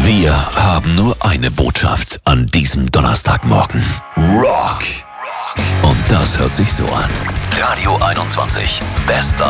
Wir haben nur eine Botschaft an diesem Donnerstagmorgen. Rock! Und das hört sich so an. Radio 21. Bester